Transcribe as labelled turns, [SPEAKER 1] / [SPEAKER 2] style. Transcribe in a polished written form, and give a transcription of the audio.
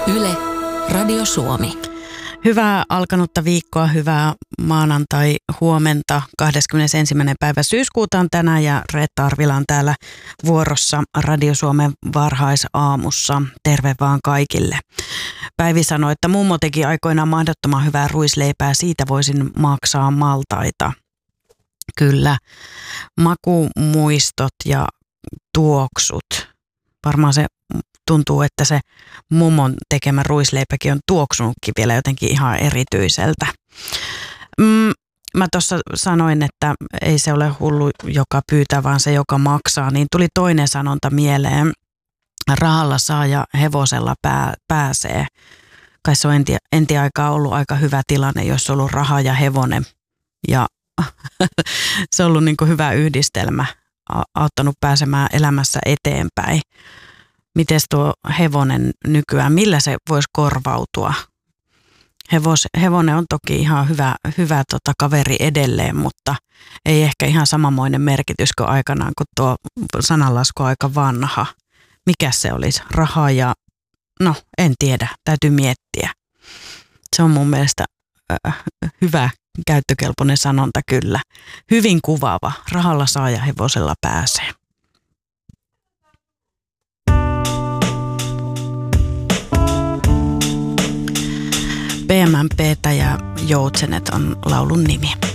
[SPEAKER 1] Yle, Radio Suomi.
[SPEAKER 2] Hyvää alkanutta viikkoa, hyvää maanantai-huomenta. 21. päivä syyskuuta on tänään ja Reetta Arvila on täällä vuorossa Radio Suomen varhaisaamussa. Terve vaan kaikille. Päivi sanoi, että mummo teki aikoinaan mahdottoman hyvää ruisleipää, siitä voisin maksaa maltaita. Kyllä, makumuistot ja tuoksut. Varmaan se tuntuu, että se mummon tekemä ruisleipäkin on tuoksunutkin vielä jotenkin ihan erityiseltä. Mä tuossa sanoin, että ei se ole hullu, joka pyytää, vaan se, joka maksaa. Niin tuli toinen sanonta mieleen. Rahalla saa ja hevosella pääsee. Kai se on entiaikaa ollut aika hyvä tilanne, jos on ollut raha ja hevonen. Ja se on ollut niin kuin hyvä yhdistelmä, auttanut pääsemään elämässä eteenpäin. Miten tuo hevonen nykyään, millä se voisi korvautua? Hevonen on toki ihan hyvä kaveri edelleen, mutta ei ehkä ihan samanmoinen merkitys kuin aikanaan, kun tuo sananlasku on aika vanha. Mikä se olisi? Raha ja, no en tiedä, täytyy miettiä. Se on mun mielestä hyvä käyttökelpoinen sanonta kyllä. Hyvin kuvaava. Rahalla saa ja hevosella pääsee. PMMP:tä ja Joutsenet on laulun nimi.